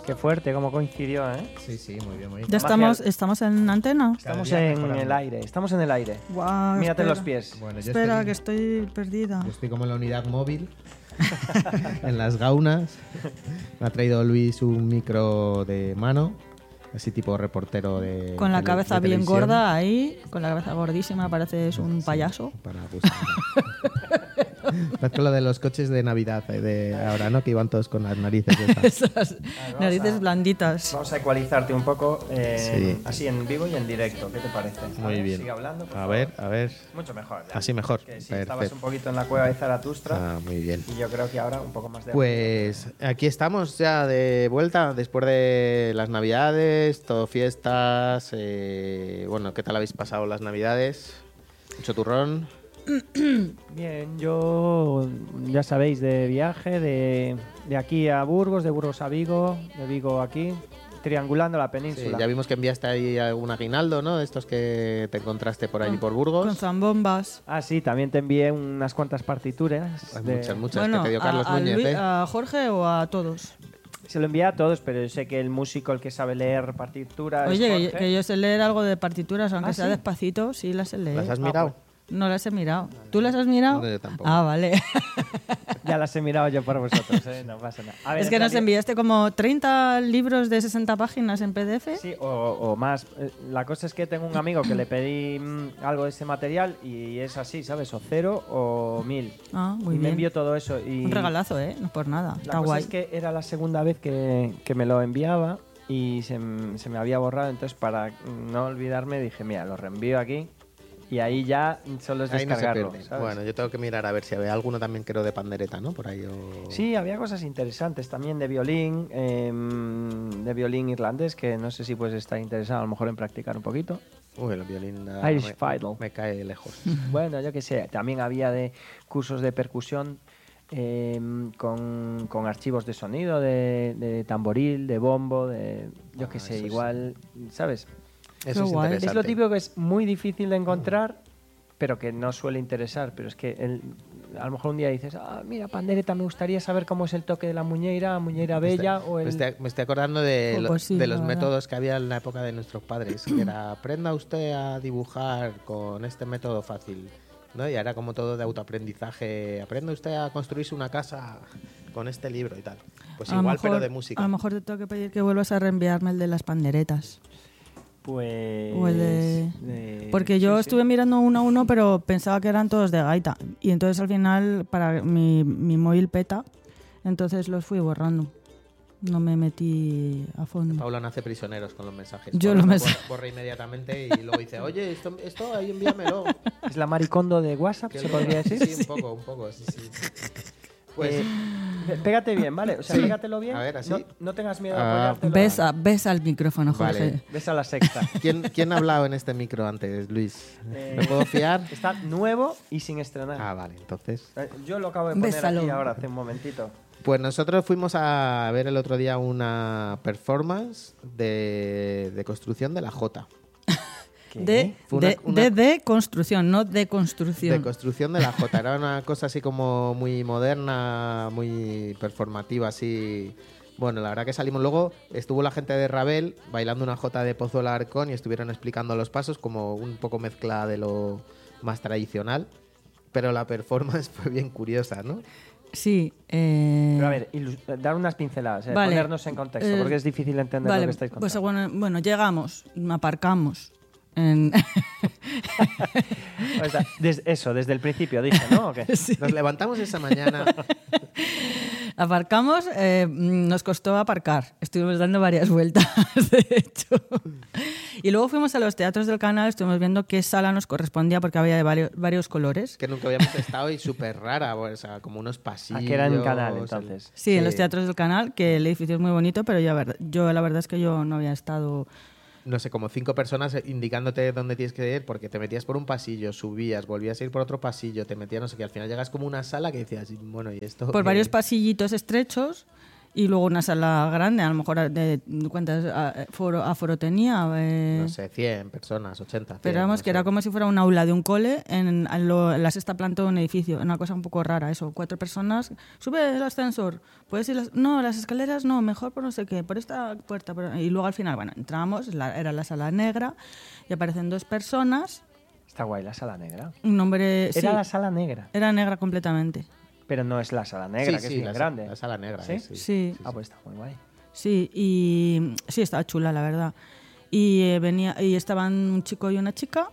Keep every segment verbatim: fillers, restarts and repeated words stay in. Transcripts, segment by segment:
Qué fuerte, cómo coincidió, ¿eh? Sí, sí, muy bien, muy bien. ¿Ya estamos, estamos en antena? Estamos en el aire, estamos en el aire. Guau, Mírate espera. los pies. Bueno, yo Espera, estoy, que estoy perdida. yo estoy como en la unidad móvil, en las gaunas. Me ha traído Luis un micro de mano, así tipo reportero de Con la de- cabeza de bien televisión. gorda ahí, con la cabeza gordísima, pareces un Sí, payaso. Para buscar. Es lo de los coches de Navidad eh, de ahora, ¿no? Que iban todos con las narices esas. Esas vamos narices a- blanditas. Vamos a ecualizarte un poco, eh, Sí. así en vivo y en directo. ¿Qué te parece? A Muy ver, bien. Sigue hablando, por A favor. ver, a ver. Mucho mejor. ya. Así mejor. Que sí, estabas Perfecto. un poquito en la cueva de Zaratustra Ah, muy bien. y yo creo que ahora un poco más de... Pues aquí estamos ya de vuelta después de las Navidades, todo fiestas. eh, bueno, ¿qué tal habéis pasado las Navidades? Mucho turrón. Bien, yo ya sabéis, de viaje, de, de aquí a Burgos, de Burgos a Vigo, de Vigo aquí, triangulando la Sí, península. ya vimos que enviaste ahí algún aguinaldo, ¿no? De estos que te encontraste por allí por Burgos. Con zambombas. Ah, sí, también te envié unas cuantas partituras. Hay de- muchas, muchas Bueno, que te dio Carlos a, a Núñez, Luis- ¿eh? ¿a Jorge o a todos? Se lo envié a todos, pero yo sé que el músico, el que sabe leer partituras... Oye, que, Jorge. que yo sé leer algo de partituras, aunque ¿Ah, sea sí? despacito, sí las sé leer. ¿Las has Ah, mirado? No las he mirado. ¿Tú las has mirado? No, yo tampoco. Ah, vale. Ya las he mirado yo por vosotros, ¿eh? No pasa nada. A ver, Es que en nos realidad- enviaste como treinta libros de sesenta páginas en P D F. Sí, o, o más. Eh, La cosa es que tengo un amigo que le pedí mm, algo de ese material y es así, ¿sabes? O cero o mil. Ah, muy y me bien. envió todo eso. Y Un regalazo, ¿eh? No por nada. La Está cosa guay. es que era la segunda vez que, que me lo enviaba y se, m- se me había borrado. Entonces, para no olvidarme, dije, mira, lo reenvío aquí y ahí ya solo es Ahí no se descargarlo. pierde. ¿sabes? Bueno, yo tengo que mirar a ver si había alguno también creo de pandereta, ¿no? Por ahí o... Sí, había cosas interesantes también de violín, em, de violín irlandés, que no sé si puedes estar interesado a lo mejor en practicar un poquito. Uy, el violín nada, Irish me, Fiddle. me cae lejos. Bueno, yo qué sé, también había de cursos de percusión em, con, con archivos de sonido, de, de tamboril, de bombo, de yo qué Ah, sé, eso sí. igual, ¿sabes? Eso Qué es guay. interesante. Es lo típico que es muy difícil de encontrar, pero que no suele interesar. Pero es que el- a lo mejor un día dices, ah, mira, pandereta, me gustaría saber cómo es el toque de la muñeira, muñeira Me bella estoy- o el... me, estoy, me estoy acordando de, Oh, lo- pues sí, de los la verdad. métodos que había en la época de nuestros padres. Que era, aprenda usted a dibujar con este método fácil. ¿No? Y era como todo de autoaprendizaje. Aprenda usted a construirse una casa con este libro y tal. Pues A lo igual, mejor- pero de música. A lo mejor te tengo que pedir que vuelvas a reenviarme el de las panderetas. Pues... O el de- de- Porque yo sí, sí. estuve mirando uno a uno, pero pensaba que eran todos de gaita. Y entonces al final, para mi, mi móvil peta, entonces los fui borrando. No me metí a fondo. Paula nace prisioneros con los mensajes. Yo Paula lo me- borra, borra inmediatamente y luego dice, oye, esto, esto ahí envíamelo. ¿Es la maricondo de WhatsApp, Que se lo- podría decir? Sí, un poco, un poco, sí, sí. Pues, Eh, pe- pégate bien, ¿vale? O sea, Sí. pégatelo bien. A ver, así. No, no tengas miedo Ah, a apoyártelo. Besa, besa al micrófono, Jorge. Vale. Ves a la sexta. ¿quién, ¿quién ha hablado en este micro antes, Luis? Eh, ¿Me puedo fiar? Está nuevo y sin estrenar. Ah, vale, entonces... Eh, Yo lo acabo de poner Bésalo. aquí ahora, hace un momentito. Pues nosotros fuimos a ver el otro día una performance de, de construcción de la Jota. ¿Qué? De, Fue una- de, una- de, de construcción, no de construcción. De construcción de la Jota. Era una cosa así como muy moderna, muy performativa, así. Bueno, la verdad que salimos luego, estuvo la gente de Ravel bailando una Jota de Pozo Alarcón y estuvieron explicando los pasos como un poco mezcla de lo más tradicional. Pero la performance fue bien curiosa, ¿no? Sí. Eh... Pero a ver, ilus- dar unas pinceladas, eh, Vale. ponernos en contexto, Eh, porque es difícil entender Vale, lo que estáis pues contando. bueno, bueno, llegamos, aparcamos. En... O sea, des- eso, desde el principio, dije, ¿no? ¿O qué? Nos levantamos esa mañana. Aparcamos, eh, nos costó aparcar. Estuvimos dando varias vueltas, de hecho. Y luego fuimos a los teatros del canal, estuvimos viendo qué sala nos correspondía porque había de varios, varios colores. Que nunca habíamos estado y súper rara, o sea, como unos pasillos. Ah, que era en canal, entonces. Sí, en los teatros del canal, que el edificio es muy bonito, pero yo, ver- yo la verdad es que yo no había estado... No sé, como cinco personas indicándote dónde tienes que ir porque te metías por un pasillo, subías, volvías a ir por otro pasillo, te metías, no sé qué, al final llegas como una sala que decías, bueno, ¿y esto? Por qué? varios pasillitos estrechos Y luego una sala grande, a lo mejor de cuántas aforo, aforo tenía. Eh, No sé, cien personas, ochenta. cien, pero vamos, no que sé. era como si fuera un aula de un cole en, en, lo, en la sexta planta de un edificio. Una cosa un poco rara, eso. Cuatro personas. Sube el ascensor. ¿Puedes ir las, no, las escaleras no, mejor por no sé qué, por esta puerta. Por, y luego al final, bueno, entramos, la, era la sala negra y aparecen dos personas. Está guay la sala negra. Un hombre. Era sí, la sala negra, era negra completamente. pero no es la sala negra, Sí, que sí, es bien la, grande. La sala negra, ¿Sí? eh, sí. Sí. Ah, pues está muy guay. Sí, y sí, estaba chula, la verdad. Y eh, venía y estaban un chico y una chica.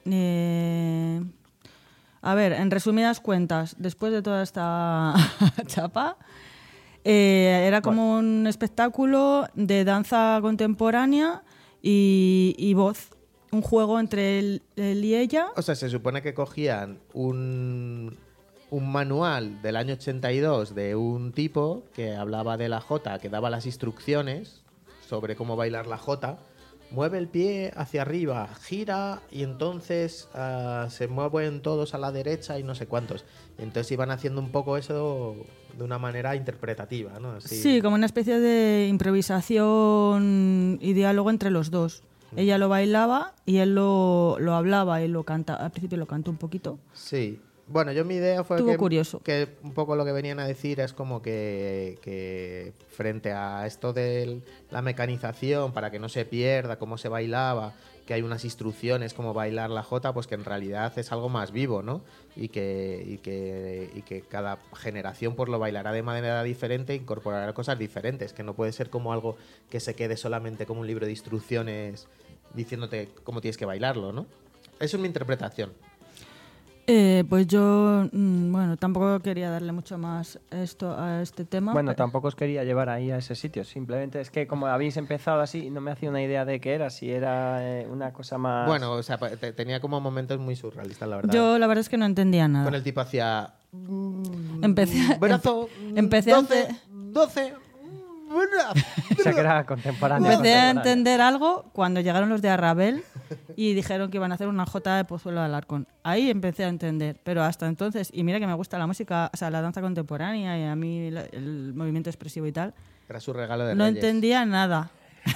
Eh, a ver, en resumidas cuentas, después de toda esta chapa, eh, era como un espectáculo de danza contemporánea y, y voz. Un juego entre él, él y ella. O sea, se supone que cogían un, un manual del año ochenta y dos de un tipo que hablaba de la jota, que daba las instrucciones sobre cómo bailar la jota. Mueve el pie hacia arriba, gira y entonces uh, se mueven todos a la derecha y no sé cuántos. Y entonces iban haciendo un poco eso de una manera interpretativa, ¿no? Así. Sí, como una especie de improvisación y diálogo entre los dos. Ella lo bailaba y él lo, lo hablaba y lo canta. Al principio lo cantó un poquito. Sí. Bueno, yo mi idea fue Estuvo que, curioso. que un poco lo que venían a decir es como que, que frente a esto de la mecanización, para que no se pierda cómo se bailaba, que hay unas instrucciones como bailar la jota, pues que en realidad es algo más vivo, ¿no? Y que, y que, y que cada generación pues lo bailará de manera diferente e incorporará cosas diferentes, que no puede ser como algo que se quede solamente como un libro de instrucciones diciéndote cómo tienes que bailarlo, ¿no? Eso es mi interpretación. Eh, pues yo, mmm, bueno, tampoco quería darle mucho más esto a este tema. Bueno, pero... tampoco os quería llevar ahí a ese sitio. Simplemente es que como habéis empezado así, no me hacía una idea de qué era, si era eh, una cosa más... Bueno, o sea, te- tenía como momentos muy surrealistas, la verdad. Yo la verdad es que no entendía nada. Con el tipo hacía... Empecé, brazo, em- empecé a doce, ente- doce, brazo. O sea, que era contemporánea. Empecé a contemporánea. entender algo cuando llegaron los de Arrabel y dijeron que iban a hacer una jota de Pozuelo de Alarcón. Ahí empecé a entender, pero hasta entonces, y mira que me gusta la música, o sea, la danza contemporánea y a mí la- el movimiento expresivo y tal, Era su regalo de no Reyes. entendía nada.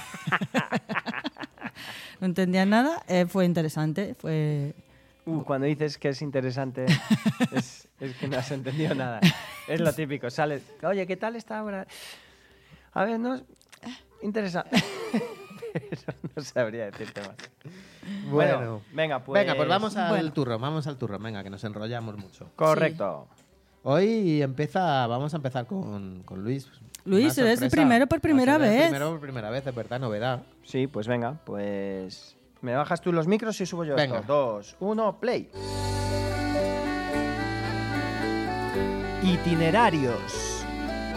No entendía nada, eh, fue interesante, fue... Uh, cuando dices que es interesante, es, es que no has entendido nada. Es lo típico. Sales, oye, ¿qué tal esta obra? A ver, no... Interesante. Pero no sabría decirte más. Bueno. venga, pues... Venga, pues vamos al bueno. turrón, vamos al turrón. Venga, que nos enrollamos mucho. Correcto. Hoy empieza, vamos a empezar con, con Luis. Luis, Una eres el sorpresa. primero por Va a primera ser el vez. Primero por primera vez, es verdad, novedad. Sí, pues venga, pues... ¿Me bajas tú los micros y subo yo Venga. esto? Dos, uno, play. Itinerarios.